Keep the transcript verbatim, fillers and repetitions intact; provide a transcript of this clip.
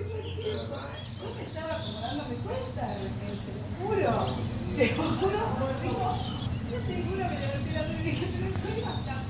Yo me estaba acomodándome cuenta de repente, te juro. Te juro, por Dios. Yo te juro que le golpeé la mano y dije, pero soy bastante.